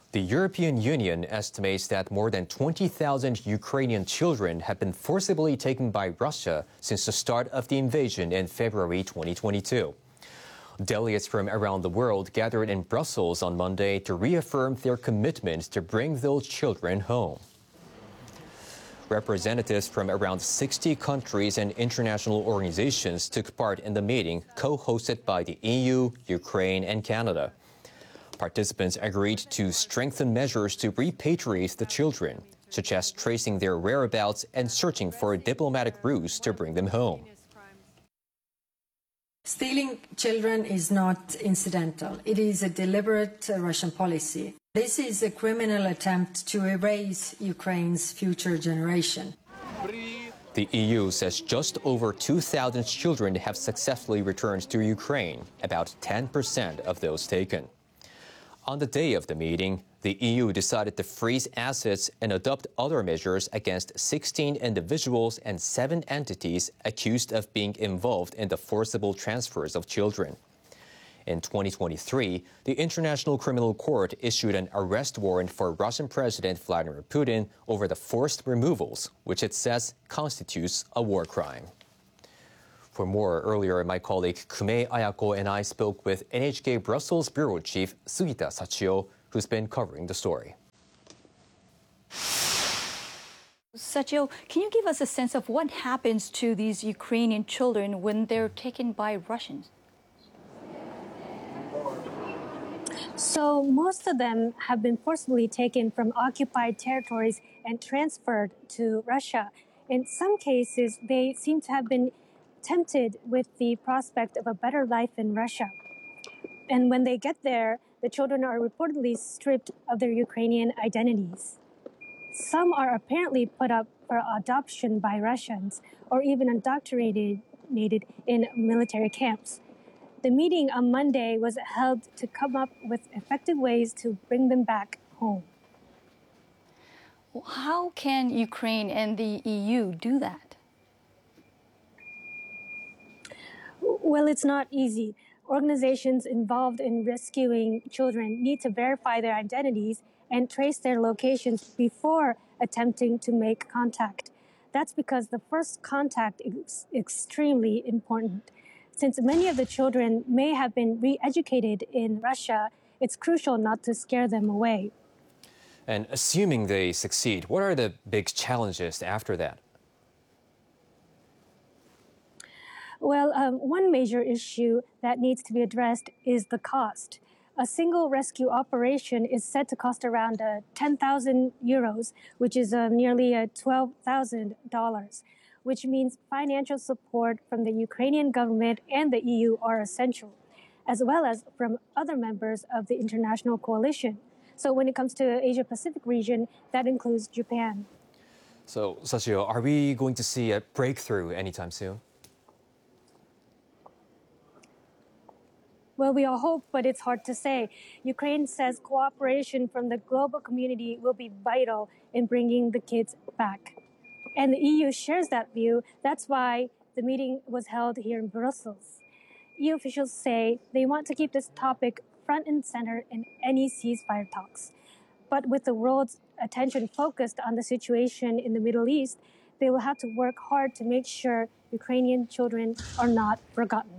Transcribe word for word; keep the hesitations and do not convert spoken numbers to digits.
The European Union estimates that more than twenty thousand Ukrainian children have been forcibly taken by Russia since the start of the invasion in February twenty twenty-two. Delegates from around the world gathered in Brussels on Monday to reaffirm their commitment to bring those children home. Representatives from around sixty countries and international organizations took part in the meeting, co-hosted by the E U, Ukraine, and Canada. Participants agreed to strengthen measures to repatriate the children, such as tracing their whereabouts and searching for diplomatic routes to bring them home. Stealing children is not incidental. It is a deliberate uh, Russian policy. This is a criminal attempt to erase Ukraine's future generation. The E U says just over two thousand children have successfully returned to Ukraine, about ten percent of those taken. On the day of the meeting, the E U decided to freeze assets and adopt other measures against sixteen individuals and seven entities accused of being involved in the forcible transfers of children. In twenty twenty-three, the International Criminal Court issued an arrest warrant for Russian President Vladimir Putin over the forced removals, which it says constitutes a war crime. For more, earlier, my colleague Kume Ayako and I spoke with N H K Brussels Bureau Chief Sugita Sachio, who's been covering the story. Sachio, can you give us a sense of what happens to these Ukrainian children when they're taken by Russians? So most of them have been forcibly taken from occupied territories and transferred to Russia. In some cases, they seem to have been tempted with the prospect of a better life in Russia. And when they get there, the children are reportedly stripped of their Ukrainian identities. Some are apparently put up for adoption by Russians or even indoctrinated in military camps. The meeting on Monday was held to come up with effective ways to bring them back home. How can Ukraine and the E U do that? Well, it's not easy. Organizations involved in rescuing children need to verify their identities and trace their locations before attempting to make contact. That's because the first contact is extremely important. Since many of the children may have been re-educated in Russia, it's crucial not to scare them away. And assuming they succeed, what are the big challenges after that? Well, um, one major issue that needs to be addressed is the cost. A single rescue operation is said to cost around uh, ten thousand euros, which is uh, nearly uh, twelve thousand dollars, which means financial support from the Ukrainian government and the E U are essential, as well as from other members of the international coalition. So when it comes to the Asia-Pacific region, that includes Japan. So, Sachio, are we going to see a breakthrough anytime soon? Well, we all hope, but it's hard to say. Ukraine says cooperation from the global community will be vital in bringing the kids back. And the E U shares that view. That's why the meeting was held here in Brussels. E U officials say they want to keep this topic front and center in any ceasefire talks. But with the world's attention focused on the situation in the Middle East, they will have to work hard to make sure Ukrainian children are not forgotten.